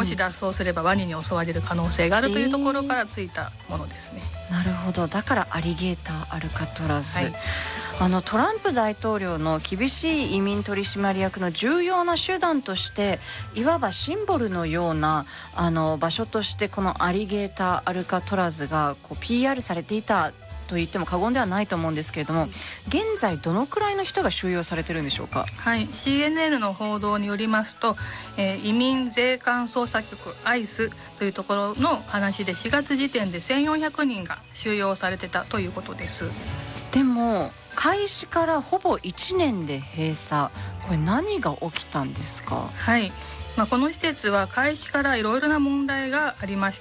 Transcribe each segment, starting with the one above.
もし脱走すればワニに襲われる可能性があるというところからついたものですね。 なるほど、だからアリゲーターアルカトラズ、トランプ大統領の厳しい移民取締役の重要な手段としていわばシンボルのような場所としてこのアリゲーターアルカトラズがPR されていたと言っても過言ではないと思うんですけれども、現在どのくらいの人が収容されてるんでしょうか。 はい、CNN の報道によりますと、移民税関捜査局 ICE というところの話で4月時点で1400人が収容されてたということです。 でも開始からほぼ1年で閉鎖、これ何が起きたんですか。 はい、この施設は開始からいろいろな問題がありました。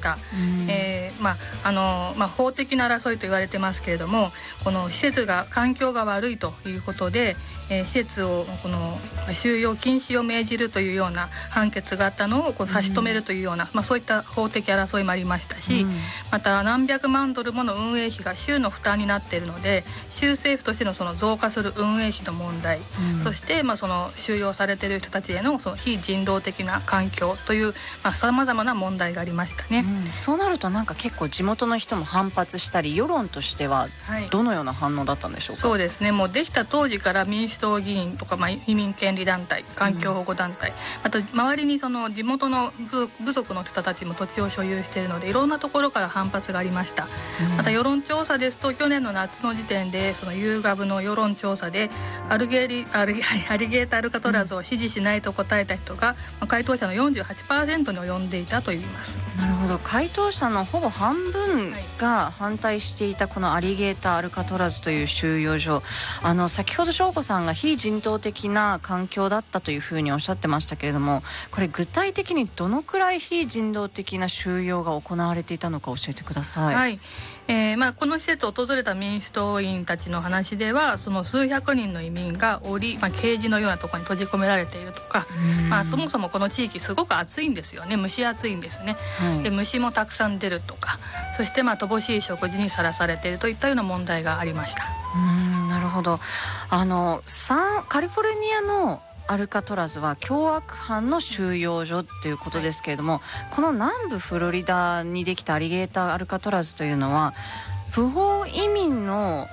法的な争いと言われてますけれども、この施設が環境が悪いということで、施設をこの収容禁止を命じるというような判決があったのを差し止めるというような、そういった法的争いもありましたし、また何百万ドルもの運営費が州の負担になっているので、州政府としてのその増加する運営費の問題、そしてその収容されている人たちへのその非人道的な環境というさまざまな問題がありましたね。 そうなるとなんか結構地元の人も反発したり、世論としてはどのような反応だったんでしょうか。 そうですね、もうできた当時から民主党議員とか、移民権利団体、環境保護団体、あと周りにその地元の部族の人たちも土地を所有しているので、いろんなところから反発がありました。また世論調査ですと、去年の夏の時点でそのYouGovの世論調査でアリゲーターアルカトラズを支持しないと答えた人が、回答者の 48% に及んでいたといいます。 なるほど、回答者のほぼ半分が反対していたこのアリゲーターアルカトラズという収容所、先ほど翔子さんが非人道的な環境だったというふうにおっしゃってましたけれども、これ具体的にどのくらい非人道的な収容が行われていたのか教えてください。 はい、この施設を訪れた民主党員たちの話では、その数百人の移民がケージのようなところに閉じ込められているとか、そもそもこの地域すごく暑いんですよね。蒸し暑いんですね。で虫もたくさん出るとか、そして乏しい食事にさらされているといったような問題がありました。 なるほど。カリフォルニアのアルカトラズは凶悪犯の収容所ということですけれども、この南部フロリダにできたアリゲーターアルカトラズというのは不法移民の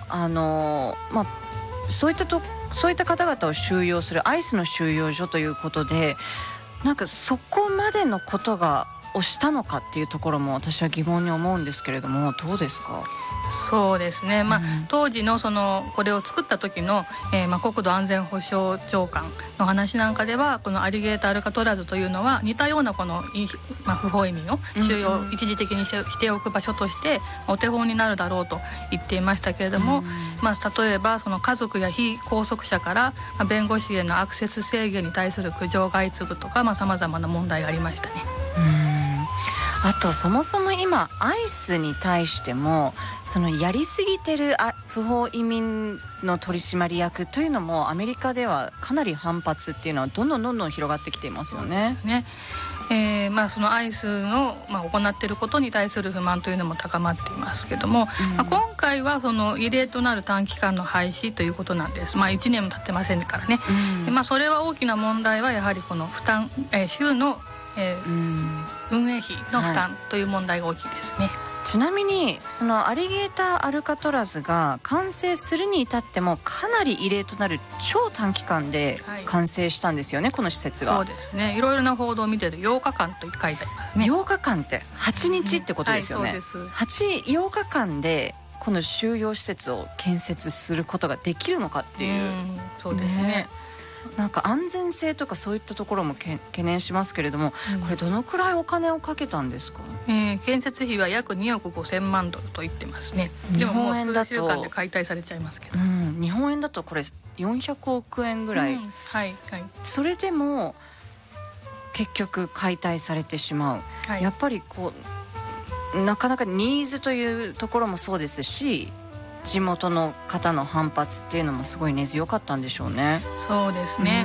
そういった方々を収容するアイスの収容所ということで、なんかそこまでのことをしたのかっていうところも私は疑問に思うんですけれども、どうですか。 そうですね、当時のこれを作った時の、国土安全保障長官の話なんかでは、このアリゲーターアルカトラズというのは似たようなこの、不法移民を収容一時的にしておく場所としてお手本になるだろうと言っていましたけれども、例えばその家族や非拘束者から、弁護士へのアクセス制限に対する苦情が相次ぐとか、さまざまな問題がありましたね。 あとそもそも今アイスに対してもそのやりすぎてる不法移民の取締役というのもアメリカではかなり反発っていうのはどんどん広がってきていますよね。 そうですね。そのアイスの、行っていることに対する不満というのも高まっていますけども、今回はその異例となる短期間の廃止ということなんです。1年も経ってませんからね。それは大きな問題はやはりこの負担、州の運営費の負担という問題が大きいですね。 ちなみにそのアリゲーターアルカトラズが完成するに至ってもかなり異例となる超短期間で完成したんですよね、この施設が。 そうですね、いろいろな報道を見てると8日間と書いてありますね。 8日間って8日ってことですよね。 そうです。 8日間でこの収容施設を建設することができるのかっていう。 そうですね。 なんか安全性とかそういったところも懸念しますけれども、これどのくらいお金をかけたんですか。 建設費は約2億5000万ドルと言ってますね。でももう数週間で解体されちゃいますけど、 日本円だとこれ400億円ぐらい、それでも結局解体されてしまう、やっぱりなかなかニーズというところもそうですし、地元の方の反発っていうのもすごい根強かったんでしょうね。 そうですね、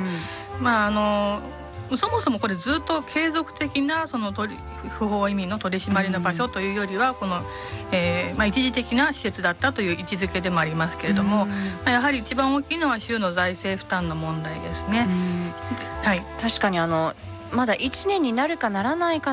そもそもこれずっと継続的なその不法移民の取り締まりの場所というよりはこの、一時的な施設だったという位置づけでもありますけれども、やはり一番大きいのは州の財政負担の問題ですね。 確かにまだ1年になるかならないか